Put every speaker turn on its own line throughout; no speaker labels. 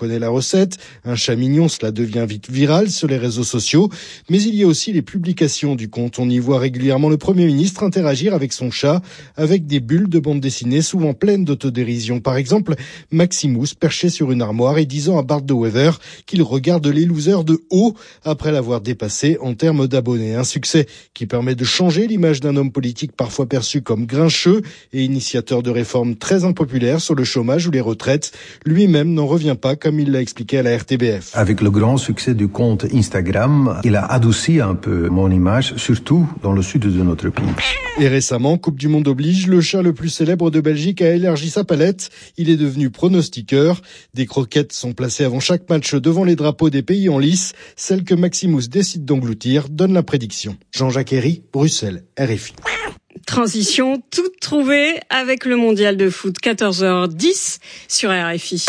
connaît la recette. Un chat mignon, cela devient vite viral sur les réseaux sociaux. Mais il y a aussi les publications du compte. On y voit régulièrement le Premier ministre interagir avec son chat, avec des bulles de bande dessinée souvent pleines d'autodérision. Par exemple, Maximus perché sur une armoire et disant à Bart de Wever qu'il regarde les losers de haut après l'avoir dépassé en termes d'abonnés. Un succès qui permet de changer l'image d'un homme politique parfois perçu comme grincheux et initiateur de réformes très impopulaires sur le chômage ou les retraites. Lui-même n'en revient pas, comme il l'a expliqué à la RTBF.
Avec le grand succès du compte Instagram, il a adouci un peu mon image, surtout dans le sud de notre pays.
Et récemment, Coupe du Monde oblige, le chat le plus célèbre de Belgique a élargi sa palette. Il est devenu pronostiqueur. Des croquettes sont placées avant chaque match devant les drapeaux des pays en lice. Celle que Maximus décide d'engloutir donne la prédiction. Jean-Jacques Herry, Bruxelles, RFI.
Transition toute trouvée avec le mondial de foot, 14h10 sur RFI.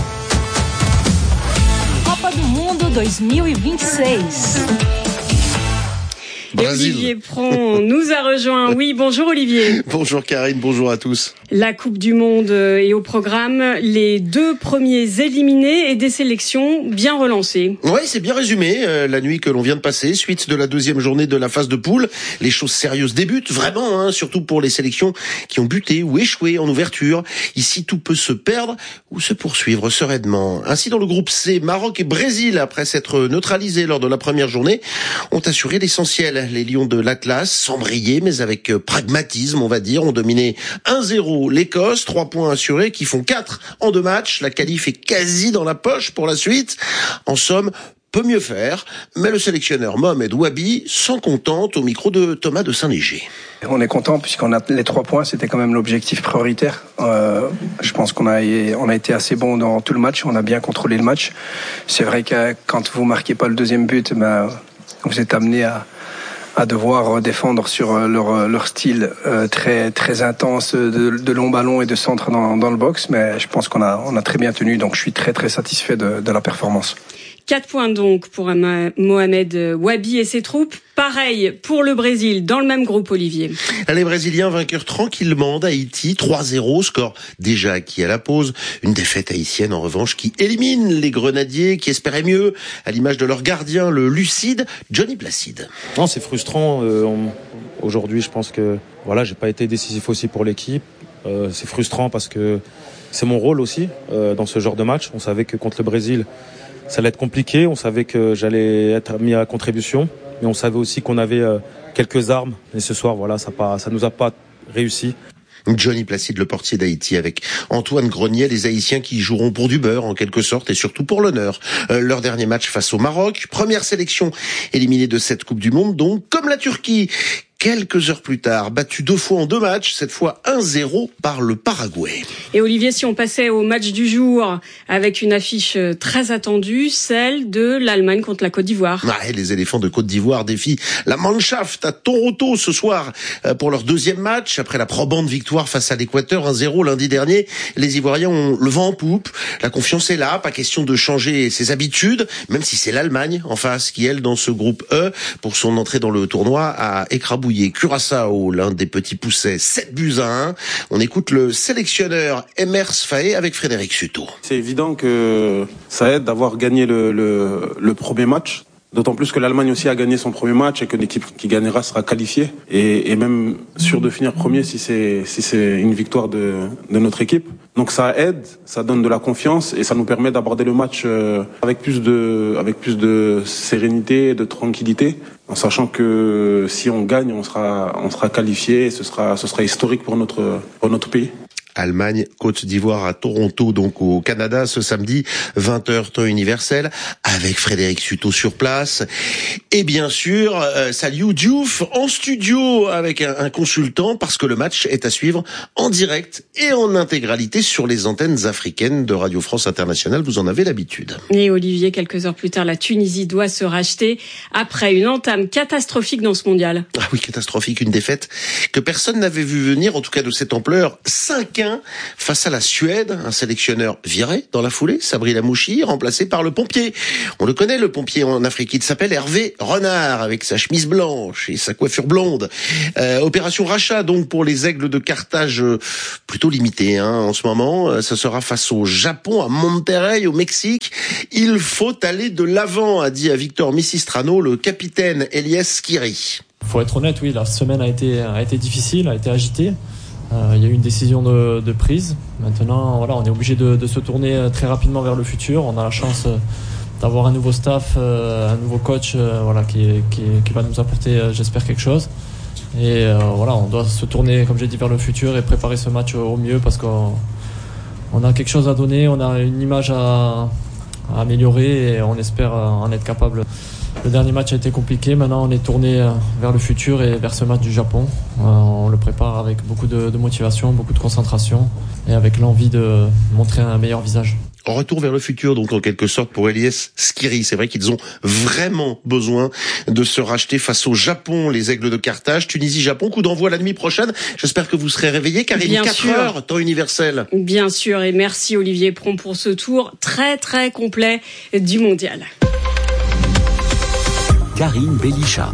Copa do Mundo 2026.
Olivier Pron nous a rejoint. Oui, bonjour Olivier.
Bonjour Karine, bonjour à tous.
La Coupe du Monde est au programme. Les 2 premiers éliminés et des sélections bien relancées.
Oui, c'est bien résumé. La nuit que l'on vient de passer, suite de la 2e journée de la phase de poule. Les choses sérieuses débutent, vraiment, surtout pour les sélections qui ont buté ou échoué en ouverture. Ici, tout peut se perdre ou se poursuivre sereinement. Ainsi, dans le groupe C, Maroc et Brésil, après s'être neutralisés lors de la première journée, ont assuré l'essentiel. Les Lions de l'Atlas, sans briller, mais avec pragmatisme, on va dire, ont dominé 1-0 l'Écosse, 3 points assurés qui font 4 en 2 matchs. La qualif est quasi dans la poche pour la suite. En somme, peut mieux faire, mais le sélectionneur Mohamed Wabi s'en contente au micro de Thomas de Saint-Léger.
On est content puisqu'on a les 3 points, c'était quand même l'objectif prioritaire. Je pense qu'on a été assez bon dans tout le match, on a bien contrôlé le match. C'est vrai que quand vous marquez pas le 2e but, vous êtes amené à devoir défendre sur leur style très très intense de long ballon et de centre dans le box, mais je pense qu'on a très bien tenu, donc je suis très très satisfait de la performance.
4 points donc pour Mohamed Wabi et ses troupes. Pareil pour le Brésil, dans le même groupe, Olivier.
Les Brésiliens vainqueurs tranquillement d'Haïti, 3-0, score déjà acquis à la pause. Une défaite haïtienne en revanche qui élimine les Grenadiers qui espéraient mieux, à l'image de leur gardien, le lucide Johnny Placide.
Non, c'est frustrant. Aujourd'hui, je pense que j'ai pas été décisif aussi pour l'équipe. C'est frustrant parce que c'est mon rôle aussi dans ce genre de match. On savait que contre le Brésil, ça allait être compliqué. On savait que j'allais être mis à contribution. Mais on savait aussi qu'on avait quelques armes. Et ce soir, ça nous a pas réussi.
Johnny Placide, le portier d'Haïti, avec Antoine Grenier, les Haïtiens qui joueront pour du beurre en quelque sorte et surtout pour l'honneur. Leur dernier match face au Maroc, première sélection éliminée de cette Coupe du Monde, donc comme la Turquie. Quelques heures plus tard, battu 2 fois en 2 matchs, cette fois 1-0 par le Paraguay.
Et Olivier, si on passait au match du jour avec une affiche très attendue, celle de l'Allemagne contre la Côte d'Ivoire.
Les éléphants de Côte d'Ivoire défient la Mannschaft à Toronto ce soir pour leur 2e match. Après la probante victoire face à l'Équateur, 1-0 lundi dernier, les Ivoiriens ont le vent en poupe. La confiance est là, pas question de changer ses habitudes, même si c'est l'Allemagne en face qui, elle, dans ce groupe E, pour son entrée dans le tournoi, a écrabouillé Curaçao, l'un des petits poussets, 7-1. On écoute le sélectionneur Emers Faé avec Frédéric Suto.
C'est évident que ça aide d'avoir gagné le premier match. D'autant plus que l'Allemagne aussi a gagné son premier match et que l'équipe qui gagnera sera qualifiée et même sûr de finir premier si c'est une victoire de notre équipe. Donc ça aide, ça donne de la confiance et ça nous permet d'aborder le match avec plus de sérénité et de tranquillité, en sachant que si on gagne, on sera qualifié et ce sera historique pour notre pays.
Allemagne, Côte d'Ivoire à Toronto, donc au Canada, ce samedi, 20h temps universel, avec Frédéric Suto sur place. Et bien sûr, Saliou Diouf en studio avec un consultant, parce que le match est à suivre en direct et en intégralité sur les antennes africaines de Radio France Internationale. Vous en avez l'habitude.
Et Olivier, quelques heures plus tard, la Tunisie doit se racheter après une entame catastrophique dans ce mondial.
Ah oui, catastrophique, une défaite que personne n'avait vu venir, en tout cas de cette ampleur. 5-1 Pékin face à la Suède. Un sélectionneur viré dans la foulée, Sabri Lamouchi, remplacé par le pompier. On le connaît, le pompier en Afrique. Il s'appelle Hervé Renard, avec sa chemise blanche et sa coiffure blonde. Opération rachat donc pour les Aigles de Carthage, plutôt limitée en ce moment. Ça sera face au Japon, à Monterrey, au Mexique. Il faut aller de l'avant, a dit à Victor Missistrano le capitaine Elias Skiri.
Faut être honnête, oui, la semaine a été difficile, a été agitée. Il y a eu une décision de prise. Maintenant, voilà, on est obligé de se tourner très rapidement vers le futur. On a la chance d'avoir un nouveau staff, un nouveau coach, qui va nous apporter, j'espère, quelque chose. Et voilà, on doit se tourner, comme j'ai dit, vers le futur et préparer ce match au mieux parce qu'on a quelque chose à donner, on a une image à améliorer et on espère en être capable. Le dernier match a été compliqué, maintenant on est tourné vers le futur et vers ce match du Japon. On le prépare avec beaucoup de motivation, beaucoup de concentration et avec l'envie de montrer un meilleur visage.
Retour vers le futur, donc en quelque sorte pour Elias Skiri. C'est vrai qu'ils ont vraiment besoin de se racheter face au Japon, les Aigles de Carthage. Tunisie-Japon, coup d'envoi la nuit prochaine. J'espère que vous serez réveillés car il est 4 heures, temps universel.
Bien sûr, et merci Olivier Pron pour ce tour très très complet du mondial.
Karine Bélichat.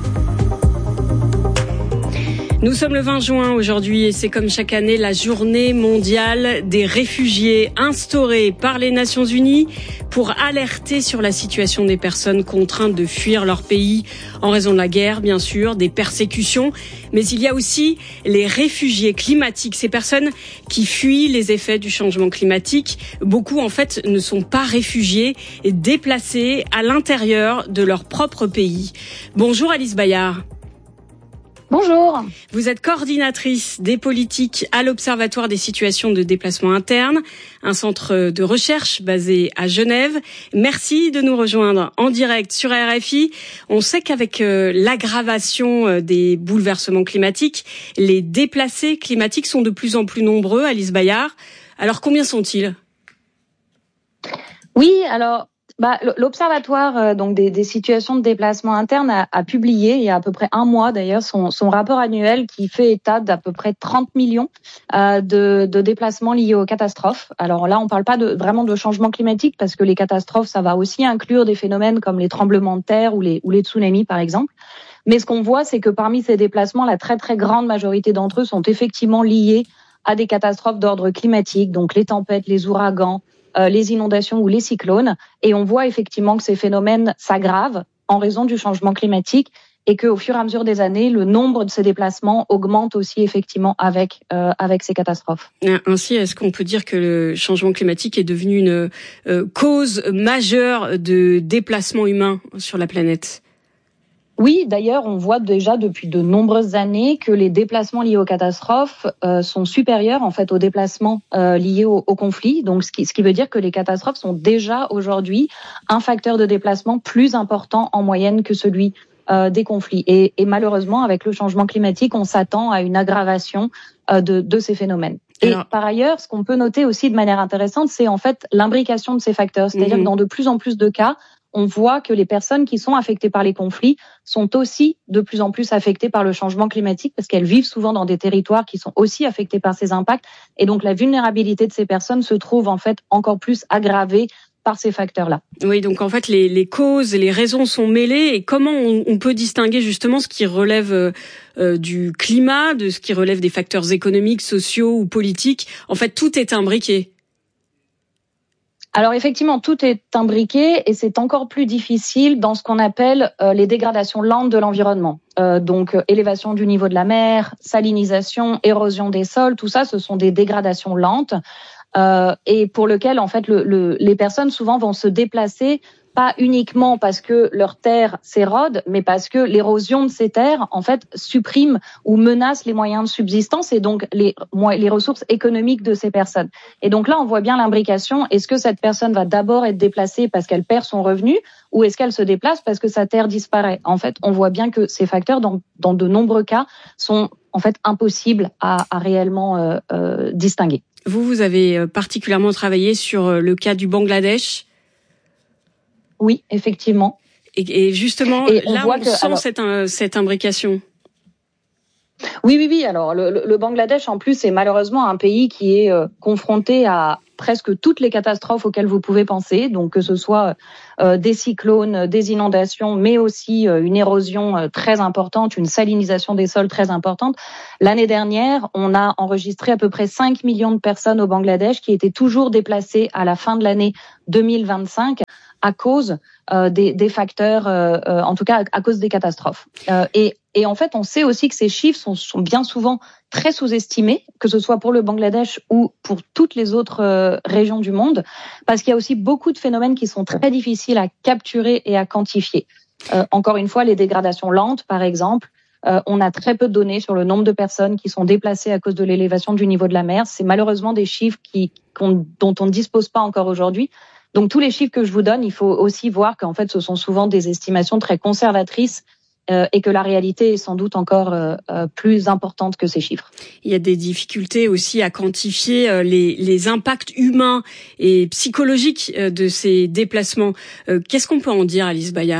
Nous sommes le 20 juin aujourd'hui et c'est comme chaque année la journée mondiale des réfugiés instaurée par les Nations Unies pour alerter sur la situation des personnes contraintes de fuir leur pays en raison de la guerre, bien sûr, des persécutions. Mais il y a aussi les réfugiés climatiques, ces personnes qui fuient les effets du changement climatique. Beaucoup, en fait, ne sont pas réfugiés et déplacés à l'intérieur de leur propre pays. Bonjour Alice Bayard.
Bonjour.
Vous êtes coordinatrice des politiques à l'Observatoire des situations de déplacement interne, un centre de recherche basé à Genève. Merci de nous rejoindre en direct sur RFI. On sait qu'avec l'aggravation des bouleversements climatiques, les déplacés climatiques sont de plus en plus nombreux, Alice Bayard. Alors combien sont-ils ?
Oui, alors l'Observatoire donc des situations de déplacement interne a publié il y a à peu près un mois d'ailleurs son rapport annuel qui fait état d'à peu près 30 millions de déplacements liés aux catastrophes. Alors là, on parle pas vraiment de changement climatique parce que les catastrophes, ça va aussi inclure des phénomènes comme les tremblements de terre ou les tsunamis par exemple. Mais ce qu'on voit, c'est que parmi ces déplacements, la très très grande majorité d'entre eux sont effectivement liés à des catastrophes d'ordre climatique, donc les tempêtes, les ouragans, les inondations ou les cyclones, et on voit effectivement que ces phénomènes s'aggravent en raison du changement climatique et qu'au fur et à mesure des années, le nombre de ces déplacements augmente aussi effectivement avec ces catastrophes.
Ainsi, est-ce qu'on peut dire que le changement climatique est devenu une cause majeure de déplacement humain sur la planète ?
Oui, d'ailleurs, on voit déjà depuis de nombreuses années que les déplacements liés aux catastrophes sont supérieurs en fait aux déplacements liés au conflit. Donc, ce qui veut dire que les catastrophes sont déjà aujourd'hui un facteur de déplacement plus important en moyenne que celui des conflits. Et malheureusement, avec le changement climatique, on s'attend à une aggravation de ces phénomènes. Et par ailleurs, ce qu'on peut noter aussi de manière intéressante, c'est en fait l'imbrication de ces facteurs. C'est-à-dire que dans de plus en plus de cas, on voit que les personnes qui sont affectées par les conflits sont aussi de plus en plus affectées par le changement climatique parce qu'elles vivent souvent dans des territoires qui sont aussi affectés par ces impacts. Et donc, la vulnérabilité de ces personnes se trouve en fait encore plus aggravée par ces facteurs-là.
Oui, donc en fait, les causes et les raisons sont mêlées. Et comment on peut distinguer justement ce qui relève du climat, de ce qui relève des facteurs économiques, sociaux ou politiques ? En fait, tout est imbriqué.
Alors effectivement, tout est imbriqué et c'est encore plus difficile dans ce qu'on appelle les dégradations lentes de l'environnement. Donc élévation du niveau de la mer, salinisation, érosion des sols, tout ça, ce sont des dégradations lentes et pour lesquelles en fait les personnes souvent vont se déplacer pas uniquement parce que leurs terres s'érodent, mais parce que l'érosion de ces terres, en fait, supprime ou menace les moyens de subsistance et donc les ressources économiques de ces personnes. Et donc là, on voit bien l'imbrication. Est-ce que cette personne va d'abord être déplacée parce qu'elle perd son revenu ou est-ce qu'elle se déplace parce que sa terre disparaît ? En fait, on voit bien que ces facteurs, dans de nombreux cas, sont en fait impossibles à réellement distinguer.
Vous avez particulièrement travaillé sur le cas du Bangladesh.
Oui, effectivement.
Et justement, là, on sent cette imbrication.
Oui. Alors, le Bangladesh, en plus, est malheureusement un pays qui est confronté à presque toutes les catastrophes auxquelles vous pouvez penser. Donc, que ce soit des cyclones, des inondations, mais aussi une érosion très importante, une salinisation des sols très importante. L'année dernière, on a enregistré à peu près 5 millions de personnes au Bangladesh qui étaient toujours déplacées à la fin de l'année 2025 à cause des facteurs, en tout cas à cause des catastrophes. Et en fait, on sait aussi que ces chiffres sont bien souvent très sous-estimés, que ce soit pour le Bangladesh ou pour toutes les autres régions du monde, parce qu'il y a aussi beaucoup de phénomènes qui sont très difficiles à capturer et à quantifier. Encore une fois, les dégradations lentes, par exemple, on a très peu de données sur le nombre de personnes qui sont déplacées à cause de l'élévation du niveau de la mer. C'est malheureusement des chiffres dont on ne dispose pas encore aujourd'hui. Donc tous les chiffres que je vous donne, il faut aussi voir qu'en fait ce sont souvent des estimations très conservatrices et que la réalité est sans doute encore plus importante que ces chiffres.
Il y a des difficultés aussi à quantifier les impacts humains et psychologiques de ces déplacements. Qu'est-ce qu'on peut en dire, Alice Bayard ?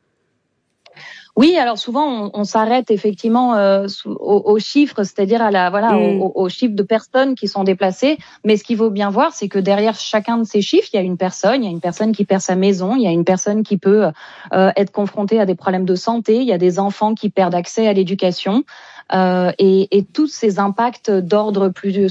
Oui, alors souvent on s'arrête effectivement aux chiffres, c'est-à-dire aux chiffres de personnes qui sont déplacées. Mais ce qu'il faut bien voir, c'est que derrière chacun de ces chiffres, il y a une personne qui perd sa maison, il y a une personne qui peut être confrontée à des problèmes de santé, il y a des enfants qui perdent accès à l'éducation, et tous ces impacts d'ordre plus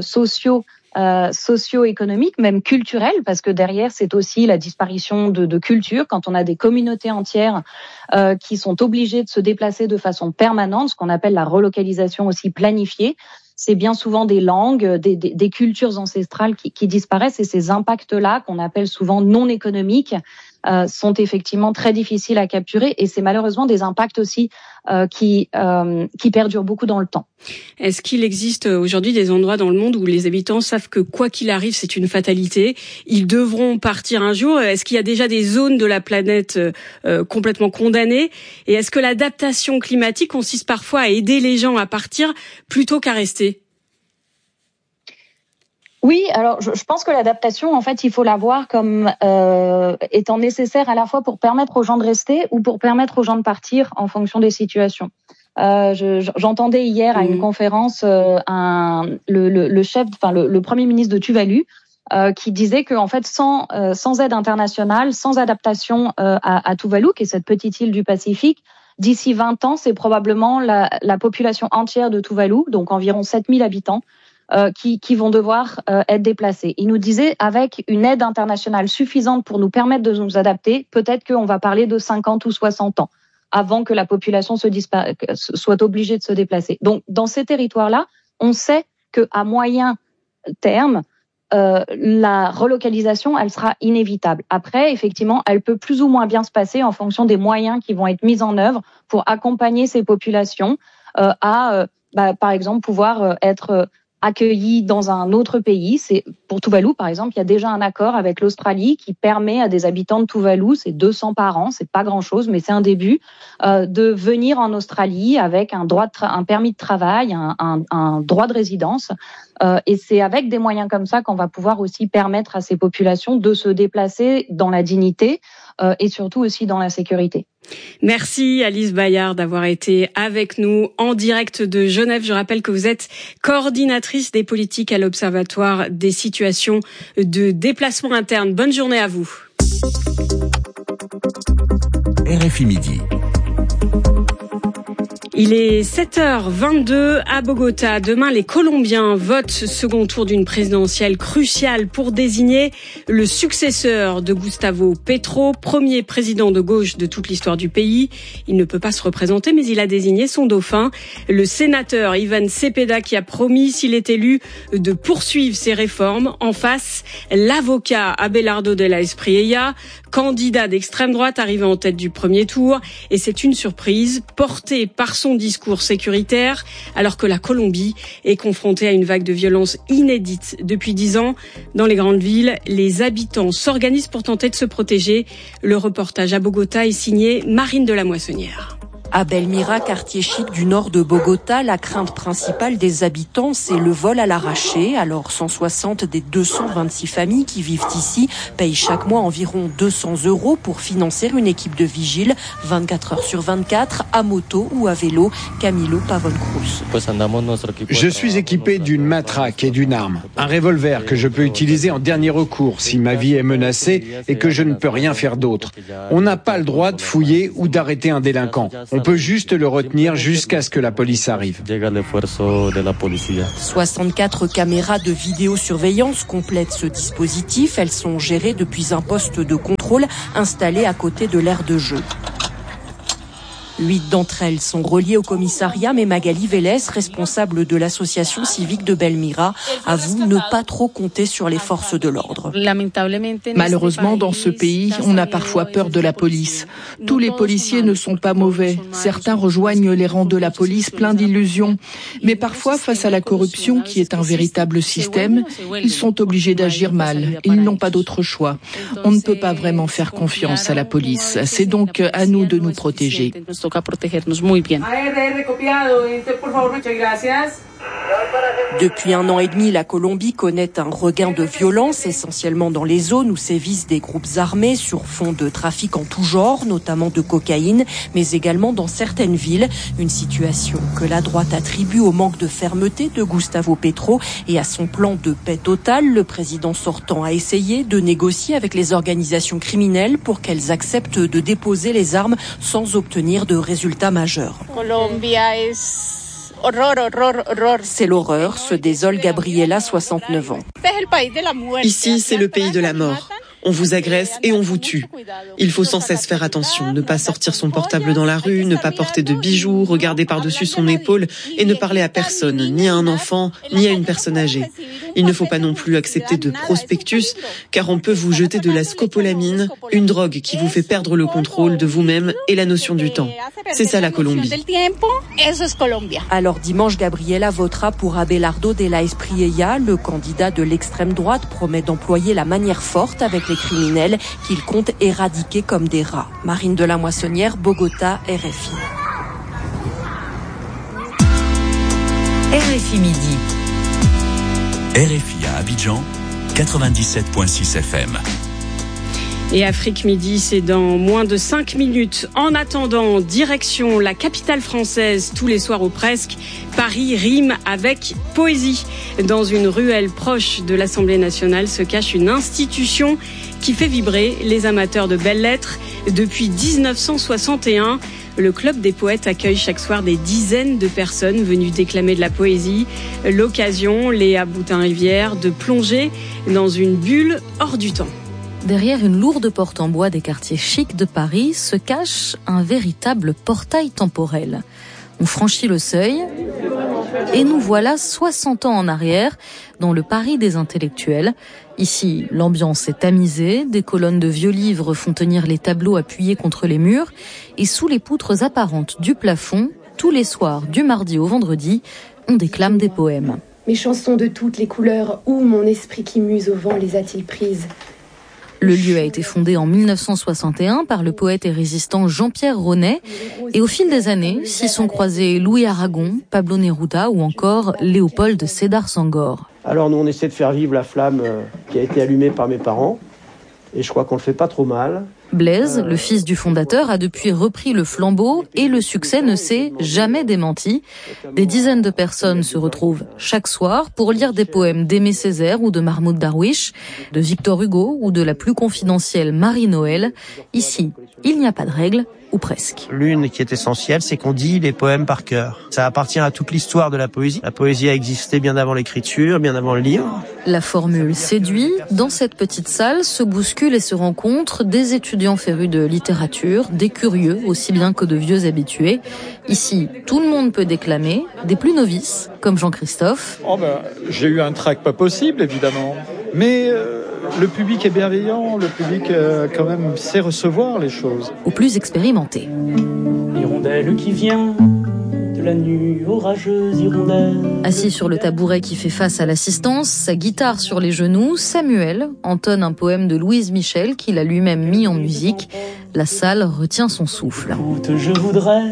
socio-économique, même culturel, parce que derrière c'est aussi la disparition de culture. Quand on a des communautés entières qui sont obligées de se déplacer de façon permanente, ce qu'on appelle la relocalisation aussi planifiée, c'est bien souvent des langues, des cultures ancestrales qui disparaissent, et ces impacts-là, qu'on appelle souvent non économiques, sont effectivement très difficiles à capturer, et c'est malheureusement des impacts aussi qui perdurent beaucoup dans le temps.
Est-ce qu'il existe aujourd'hui des endroits dans le monde où les habitants savent que quoi qu'il arrive, c'est une fatalité, ils devront partir un jour? Est-ce qu'il y a déjà des zones de la planète complètement condamnées? Et est-ce que l'adaptation climatique consiste parfois à aider les gens à partir plutôt qu'à rester?
Oui, alors je pense que l'adaptation, en fait, il faut la voir comme étant nécessaire à la fois pour permettre aux gens de rester ou pour permettre aux gens de partir en fonction des situations. J'entendais hier à une conférence le premier ministre de Tuvalu qui disait que en fait sans aide internationale, sans adaptation à Tuvalu, qui est cette petite île du Pacifique, d'ici 20 ans, c'est probablement la population entière de Tuvalu, donc environ 7000 habitants, qui vont devoir être déplacés. Il nous disait, avec une aide internationale suffisante pour nous permettre de nous adapter, peut-être qu'on va parler de 50 ou 60 ans avant que la population soit obligée de se déplacer. Donc, dans ces territoires-là, on sait qu'à moyen terme, la relocalisation, elle sera inévitable. Après, effectivement, elle peut plus ou moins bien se passer en fonction des moyens qui vont être mis en œuvre pour accompagner ces populations à, par exemple, pouvoir être accueillis dans un autre pays. C'est pour Tuvalu, par exemple, il y a déjà un accord avec l'Australie qui permet à des habitants de Tuvalu, c'est 200 par an, c'est pas grand-chose, mais c'est un début, de venir en Australie avec un permis de travail, un droit de résidence. Et c'est avec des moyens comme ça qu'on va pouvoir aussi permettre à ces populations de se déplacer dans la dignité et surtout aussi dans la sécurité.
Merci Alice Bayard d'avoir été avec nous en direct de Genève. Je rappelle que vous êtes coordinatrice des politiques à l'Observatoire des situations de déplacement interne. Bonne journée à vous.
RFI Midi.
Il est 7h22 à Bogota. Demain, les Colombiens votent second tour d'une présidentielle cruciale pour désigner le successeur de Gustavo Petro, premier président de gauche de toute l'histoire du pays. Il ne peut pas se représenter, mais il a désigné son dauphin, le sénateur Ivan Cepeda, qui a promis, s'il est élu, de poursuivre ses réformes. En face, l'avocat Abelardo de la Espriella, candidat d'extrême droite arrivé en tête du premier tour. Et c'est une surprise portée par son discours sécuritaire, alors que la Colombie est confrontée à une vague de violence inédite depuis 10 ans. Dans les grandes villes, les habitants s'organisent pour tenter de se protéger. Le reportage à Bogota est signé Marine de la Moissonnière.
À Belmira, quartier chic du nord de Bogota, la crainte principale des habitants, c'est le vol à l'arraché. Alors 160 des 226 familles qui vivent ici payent chaque mois environ 200 € pour financer une équipe de vigiles 24 heures sur 24 à moto ou à vélo. Camilo Pavon Cruz.
Je suis équipé d'une matraque et d'une arme, un revolver que je peux utiliser en dernier recours si ma vie est menacée et que je ne peux rien faire d'autre. On n'a pas le droit de fouiller ou d'arrêter un délinquant. On peut juste le retenir jusqu'à ce que la police arrive.
64 caméras de vidéosurveillance complètent ce dispositif. Elles sont gérées depuis un poste de contrôle installé à côté de l'aire de jeu. 8 d'entre elles sont reliées au commissariat, mais Magali Vélez, responsable de l'association civique de Belmira, avoue ne pas trop compter sur les forces de l'ordre.
Malheureusement, dans ce pays, on a parfois peur de la police. Tous les policiers ne sont pas mauvais. Certains rejoignent les rangs de la police pleins d'illusions. Mais parfois, face à la corruption, qui est un véritable système, ils sont obligés d'agir mal. Ils n'ont pas d'autre choix. On ne peut pas vraiment faire confiance à la police. C'est donc à nous de nous protéger.
Depuis 1 an et demi, la Colombie connaît un regain de violence, essentiellement dans les zones où sévissent des groupes armés sur fond de trafic en tout genre, notamment de cocaïne, mais également dans certaines villes. Une situation que la droite attribue au manque de fermeté de Gustavo Petro et à son plan de paix totale. Le président sortant a essayé de négocier avec les organisations criminelles pour qu'elles acceptent de déposer les armes sans obtenir de résultats majeurs. C'est l'horreur, se désole Gabriela, 69 ans.
Ici, c'est le pays de la mort. On vous agresse et on vous tue. Il faut sans cesse faire attention, ne pas sortir son portable dans la rue, ne pas porter de bijoux, regarder par-dessus son épaule et ne parler à personne, ni à un enfant, ni à une personne âgée. Il ne faut pas non plus accepter de prospectus, car on peut vous jeter de la scopolamine, une drogue qui vous fait perdre le contrôle de vous-même et la notion du temps. C'est ça la Colombie.
Alors dimanche, Gabriela votera pour Abelardo de la Espriella. Le candidat de l'extrême droite promet d'employer la manière forte avec les criminels qu'il compte éradiquer comme des rats. Marine de la Moissonnière, Bogota, RFI.
RFI Midi. RFI à Abidjan, 97.6 FM.
Et Afrique Midi, c'est dans moins de 5 minutes. En attendant, direction la capitale française, tous les soirs ou presque, Paris rime avec poésie. Dans une ruelle proche de l'Assemblée nationale se cache une institution qui fait vibrer les amateurs de belles lettres. Depuis 1961, le Club des poètes accueille chaque soir des dizaines de personnes venues déclamer de la poésie. L'occasion, Léa Boutin-Rivière, de plonger dans une bulle hors du temps.
Derrière une lourde porte en bois des quartiers chics de Paris se cache un véritable portail temporel. On franchit le seuil et nous voilà 60 ans en arrière dans le Paris des intellectuels. Ici, l'ambiance est tamisée, des colonnes de vieux livres font tenir les tableaux appuyés contre les murs et sous les poutres apparentes du plafond, tous les soirs du mardi au vendredi, on déclame des poèmes.
Mes chansons de toutes les couleurs, où mon esprit qui muse au vent les a-t-il prises ?
Le lieu a été fondé en 1961 par le poète et résistant Jean-Pierre Ronet. Et au fil des années, s'y sont croisés Louis Aragon, Pablo Neruda ou encore Léopold Sédar Senghor.
Alors nous, on essaie de faire vivre la flamme qui a été allumée par mes parents. Et je crois qu'on le fait pas trop mal.
Blaise, le fils du fondateur, a depuis repris le flambeau et le succès ne s'est jamais démenti. Des dizaines de personnes se retrouvent chaque soir pour lire des poèmes d'Aimé Césaire ou de Mahmoud Darwish, de Victor Hugo ou de la plus confidentielle Marie-Noël. Ici, il n'y a pas de règles, ou presque.
L'une qui est essentielle, c'est qu'on dit les poèmes par cœur. Ça appartient à toute l'histoire de la poésie. La poésie a existé bien avant l'écriture, bien avant le livre.
La formule séduit. Dans cette petite salle se bousculent et se rencontrent des étudiants férus de littérature, des curieux aussi bien que de vieux habitués. Ici, tout le monde peut déclamer, des plus novices, comme Jean-Christophe.
J'ai eu un trac pas possible, évidemment. Mais le public est bienveillant, le public quand même sait recevoir les choses.
Aux plus expérimentés.
L'hirondelle qui vient de la nuit, orageuse hirondelle.
Assis sur le tabouret qui fait face à l'assistance, sa guitare sur les genoux, Samuel entonne un poème de Louise Michel qu'il a lui-même mis en musique. La salle retient son souffle.
Je voudrais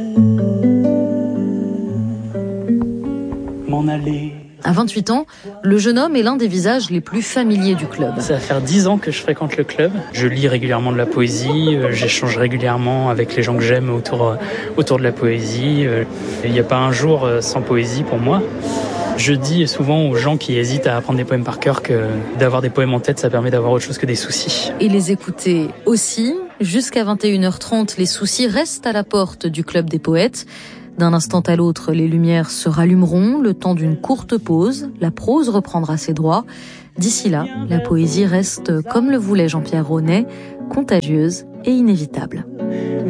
m'en aller.
À 28 ans, le jeune homme est l'un des visages les plus familiers du club.
Ça va faire 10 ans que je fréquente le club. Je lis régulièrement de la poésie, j'échange régulièrement avec les gens que j'aime autour de la poésie. Il n'y a pas un jour sans poésie pour moi. Je dis souvent aux gens qui hésitent à apprendre des poèmes par cœur que d'avoir des poèmes en tête, ça permet d'avoir autre chose que des soucis.
Et les écouter aussi. Jusqu'à 21h30, les soucis restent à la porte du club des poètes. D'un instant à l'autre, les lumières se rallumeront, le temps d'une courte pause, la prose reprendra ses droits. D'ici là, la poésie reste, comme le voulait Jean-Pierre Rosnet, contagieuse et inévitable.